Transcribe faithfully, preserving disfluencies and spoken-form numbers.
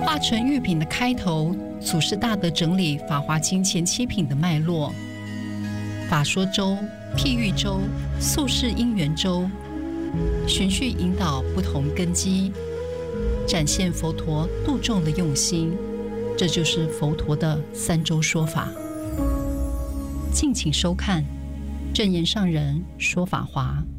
化成玉品的开头，祖师大德整理法华经前七品的脉络，法说周、譬喻周、宿世因缘周，循序引导不同根基，展现佛陀度众的用心。这就是佛陀的三周说法。敬请收看正言上人说法华。